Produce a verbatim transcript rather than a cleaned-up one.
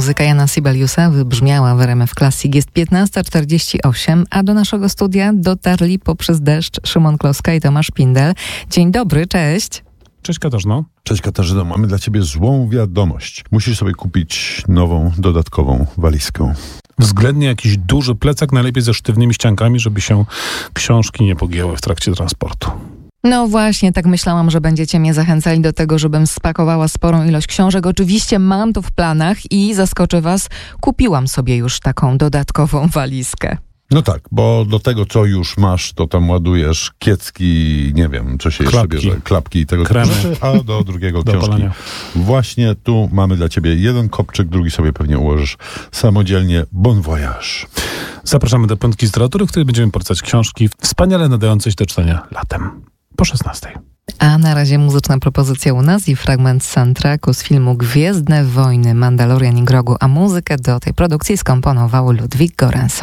Muzyka Jana Sibeliusa wybrzmiała w R M F Classic. Jest piętnasta czterdzieści osiem, a do naszego studia dotarli poprzez deszcz Szymon Kloska i Tomasz Pindel. Dzień dobry, cześć. Cześć Katarzyno. Cześć Katarzyno, mamy dla ciebie złą wiadomość. Musisz sobie kupić nową, dodatkową walizkę. Względnie jakiś duży plecak, najlepiej ze sztywnymi ściankami, żeby się książki nie pogięły w trakcie transportu. No właśnie, tak myślałam, że będziecie mnie zachęcali do tego, żebym spakowała sporą ilość książek. Oczywiście mam to w planach i zaskoczę was, kupiłam sobie już taką dodatkową walizkę. No tak, bo do tego, co już masz, to tam ładujesz kiecki, nie wiem, co się klapki. jeszcze bierze, klapki i tego Kremy. typu rzeczy, a do drugiego do książki. palenia. Właśnie tu mamy dla ciebie jeden kopczyk, drugi sobie pewnie ułożysz samodzielnie. Bon voyage. Zapraszamy do Piątki z Literatury, w której będziemy polecać książki wspaniale nadające się do czytania latem po szesnastej. A na razie muzyczna propozycja u nas i fragment soundtracku z filmu Gwiezdne Wojny, Mandalorian i Grogu, a muzykę do tej produkcji skomponował Ludwig Göransson.